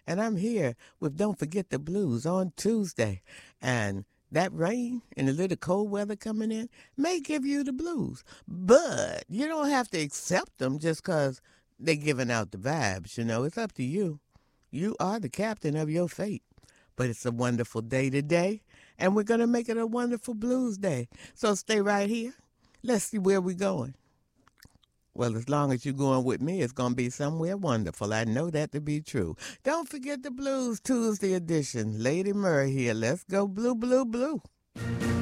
and I'm here with Don't Forget the Blues on Tuesday. And that rain and the little cold weather coming in may give you the blues, but you don't have to accept them just 'cause they're giving out the vibes. It's up to you. You are the captain of your fate. But it's a wonderful day today, and we're going to make it a wonderful blues day. So stay right here. Let's see where we're going. Well, as long as you're going with me, it's going to be somewhere wonderful. I know that to be true. Don't forget the Blues Tuesday edition. Lady Murray here. Let's go blue, blue, blue.